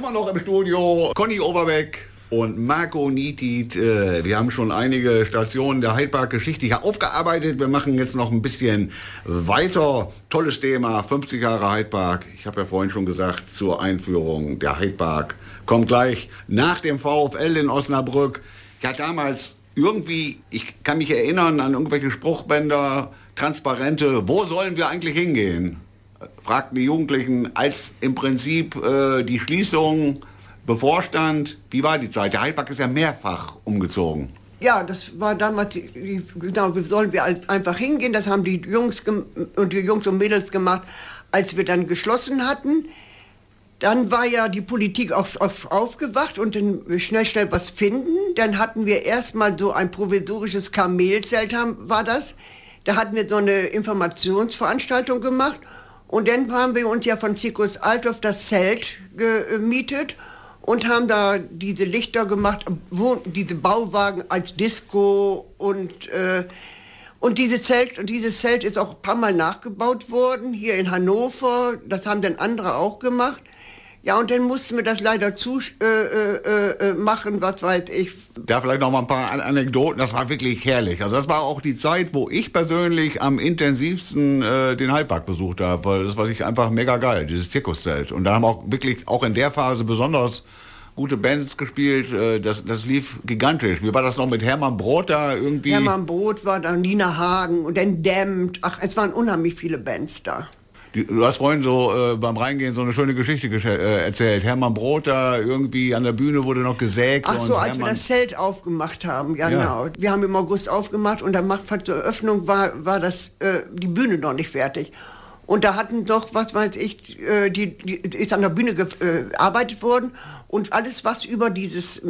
immer noch im Studio Conny Overbeck und Marco Nitit. Wir haben schon einige Stationen der Heidpark-Geschichte hier aufgearbeitet. Wir machen jetzt noch ein bisschen weiter. Tolles Thema, 50 Jahre Heidpark. Ich habe ja vorhin schon gesagt, zur Einführung der Heidpark kommt gleich nach dem VfL in Osnabrück. Ja, damals irgendwie, ich kann mich erinnern an irgendwelche Spruchbänder, Transparente. Wo sollen wir eigentlich hingehen? Fragten die Jugendlichen, als im Prinzip die Schließung bevorstand. Wie war die Zeit? Der Heidpark ist ja mehrfach umgezogen. Ja, das war damals, genau, wie sollen wir einfach hingehen? Das haben die Jungs und Mädels gemacht, als wir dann geschlossen hatten. Dann war ja die Politik aufgewacht und dann schnell was finden. Dann hatten wir erstmal so ein provisorisches Kamelzelt, war das. Da hatten wir so eine Informationsveranstaltung gemacht. Und dann haben wir uns ja von Circus Altdorf das Zelt gemietet und haben da diese Lichter gemacht, diese Bauwagen als Disco und dieses Zelt ist auch ein paar Mal nachgebaut worden, hier in Hannover. Das haben dann andere auch gemacht. Ja, und dann mussten wir das leider machen, was weiß ich. Da vielleicht noch mal ein paar Anekdoten, das war wirklich herrlich. Also das war auch die Zeit, wo ich persönlich am intensivsten den Heidpark besucht habe, weil das war sich einfach mega geil, dieses Zirkuszelt. Und da haben auch wirklich, auch in der Phase besonders gute Bands gespielt, das lief gigantisch. Wie war das noch mit Hermann Broth da irgendwie? Hermann Broth war da, Nina Hagen und dann Dämmt. Ach, es waren unheimlich viele Bands da. Du hast vorhin so beim Reingehen so eine schöne Geschichte erzählt. Hermann Broth da irgendwie an der Bühne wurde noch gesägt. Ach so, als wir das Zelt aufgemacht haben, genau. Ja. Wir haben im August aufgemacht und am Tag zur Eröffnung war die Bühne noch nicht fertig. Und da hatten doch, was weiß ich, die ist an der Bühne gearbeitet worden und alles, was über dieses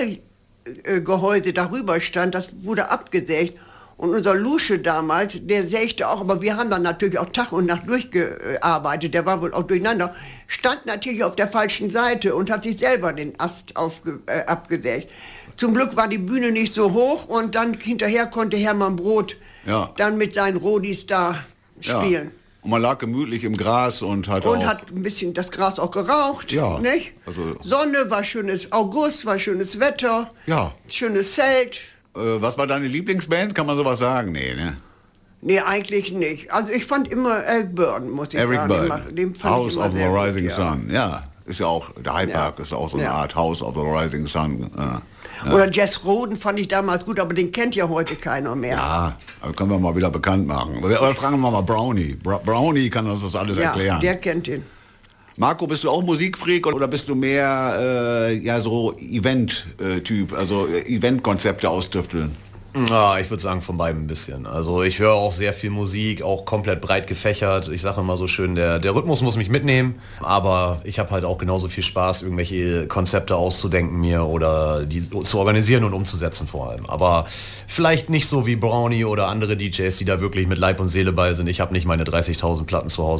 Metallgehäuse darüber stand, das wurde abgesägt. Und unser Lusche damals, der sägte auch, aber wir haben dann natürlich auch Tag und Nacht durchgearbeitet, der war wohl auch durcheinander, stand natürlich auf der falschen Seite und hat sich selber den Ast abgesägt. Zum Glück war die Bühne nicht so hoch und dann hinterher konnte Hermann Broth dann mit seinen Rodis da spielen. Ja. Und man lag gemütlich im Gras und hat ein bisschen das Gras auch geraucht, nicht? Also Sonne, war schönes August, war schönes Wetter, schönes Zelt. Was war deine Lieblingsband? Kann man sowas sagen? Nee, ne? Nee, eigentlich nicht. Also ich fand immer Eric Burdon, muss ich sagen. Eric Burdon, House of the Rising Sun. Ja, ist ja auch, der Heidpark ist auch so eine Art House of the Rising Sun. Ja. Oder Jess Roden fand ich damals gut, aber den kennt ja heute keiner mehr. Ja, aber können wir mal wieder bekannt machen. Oder fragen wir mal Brownie. Brownie kann uns das alles erklären. Ja, der kennt ihn. Marco, bist du auch Musikfreak oder bist du mehr so Event-Typ, also Eventkonzepte austüfteln? Ja, ich würde sagen von beidem ein bisschen. Also ich höre auch sehr viel Musik, auch komplett breit gefächert. Ich sage immer so schön, der Rhythmus muss mich mitnehmen, aber ich habe halt auch genauso viel Spaß, irgendwelche Konzepte auszudenken mir oder die zu organisieren und umzusetzen vor allem. Aber vielleicht nicht so wie Brownie oder andere DJs, die da wirklich mit Leib und Seele bei sind. Ich habe nicht meine 30.000 Platten zu Hause